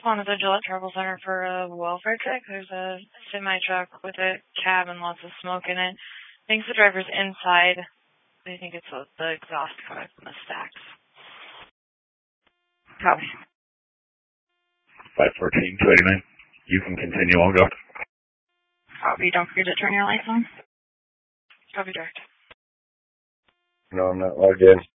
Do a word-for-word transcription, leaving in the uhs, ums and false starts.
respond to the Gillette Travel Center for a welfare check. There's a semi-truck with a cab and lots of smoke in it. I think the driver's inside. I think it's the, the exhaust coming from the stacks. Copy. five fourteen, two eighty-nine. You can continue, I'll go. Copy. Don't forget to turn your lights on. Copy, direct. No, I'm not logged in.